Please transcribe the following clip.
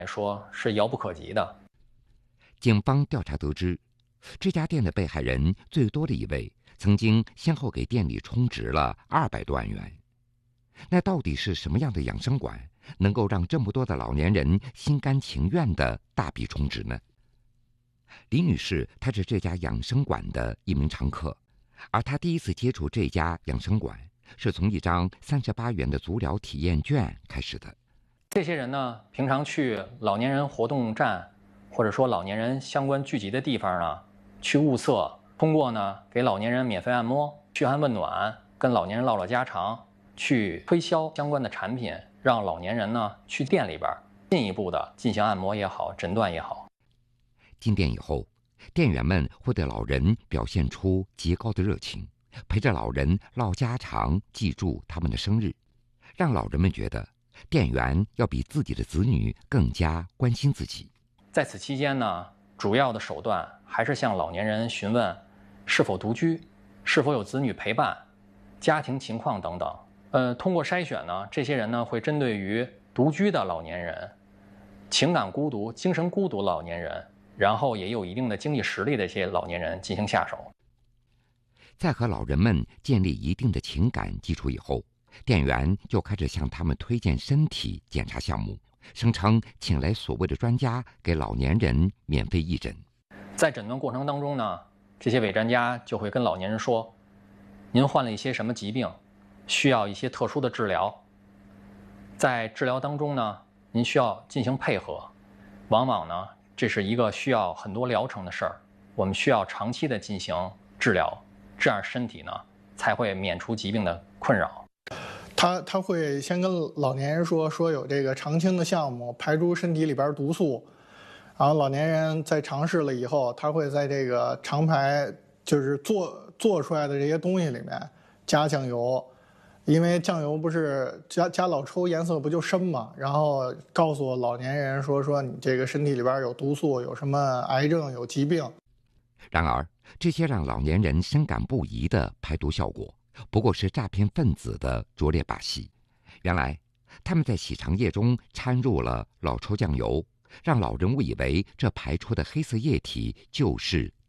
来说是遥不可及的。 警方调查得知，这家店的被害人最多的一位曾经先后给店里充值了200多万元。那到底是什么样的养生馆能够让这么多的老年人心甘情愿的大笔充值呢？李女士她是这家养生馆的一名常客，而她第一次接触这家养生馆是从一张38元的足疗体验券开始的。 这些人呢，平常去老年人活动站，或者说老年人相关聚集的地方呢，去物色，通过呢给老年人免费按摩、嘘寒问暖，跟老年人唠唠家常，去推销相关的产品，让老年人呢去店里边进一步的进行按摩也好，诊断也好。 进店以后，店员们会对老人表现出极高的热情，陪着老人唠家常，记住他们的生日，让老人们觉得店员要比自己的子女更加关心自己。 在此期间呢，主要的手段还是向老年人询问是否独居，是否有子女陪伴，家庭情况等等。通过筛选呢，这些人呢会针对于独居的老年人、情感孤独、精神孤独老年人，然后也有一定的经济实力的一些老年人进行下手。 在和老人们建立一定的情感基础以后，店员就开始向他们推荐身体检查项目，声称请来所谓的专家给老年人免费义诊。 在诊断过程当中呢，这些伪专家就会跟老年人说，您患了一些什么疾病，需要一些特殊的治疗。在治疗当中呢，您需要进行配合，往往呢这是一个需要很多疗程的事儿，我们需要长期的进行治疗，这样身体呢才会免除疾病的困扰。 他会先跟老年人说有这个常青的项目，排出身体里边毒素，然后老年人在尝试了以后，他会在这个长排就是做出来的这些东西里面加酱油，因为酱油不是加老抽颜色不就深嘛，然后告诉老年人说你这个身体里边有毒素，有什么癌症，有疾病。 然而，这些让老年人深感不疑的排毒效果，不过是诈骗分子的拙劣把戏。原来，他们在洗肠液中掺入了老抽酱油，让老人误以为这排出的黑色液体就是